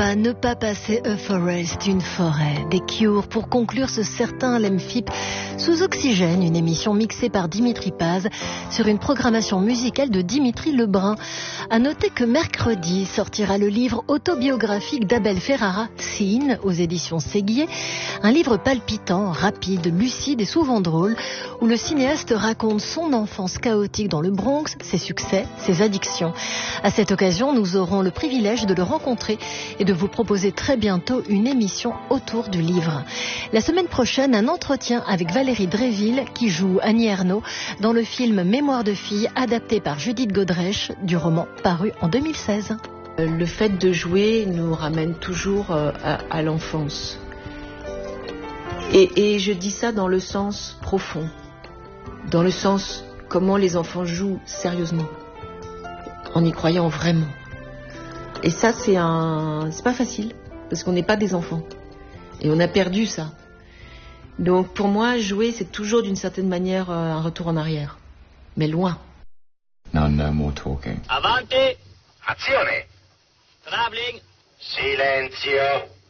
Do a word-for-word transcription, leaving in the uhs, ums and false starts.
pas ne pas passer A Forest, une forêt, des Cure pour conclure ce certain Lemphip sous oxygène, une émission mixée par Dimitri Paz sur une programmation musicale de Dimitri Lebrun. À noter que mercredi sortira le livre autobiographique d'Abel Ferrara, Scene, aux éditions Séguier, un livre palpitant, rapide, lucide et souvent drôle, où le cinéaste raconte son enfance chaotique dans le Bronx, ses succès, ses addictions. À cette occasion, nous aurons le privilège de le rencontrer et de vous proposer très bientôt une émission autour du livre. La semaine prochaine, un entretien avec Valérie Dréville qui joue Annie Ernaux dans le film Mémoire de fille adapté par Judith Godrèche du roman paru en deux mille seize. Le fait de jouer nous ramène toujours à, à l'enfance. Et, et je dis ça dans le sens profond, dans le sens comment les enfants jouent sérieusement, en y croyant vraiment. Et ça, c'est un, c'est pas facile, parce qu'on n'est pas des enfants. Et on a perdu ça. Donc pour moi, jouer, c'est toujours d'une certaine manière un retour en arrière. Mais loin. Now no more talking. Avanti! Azione! Travelling! Silenzio!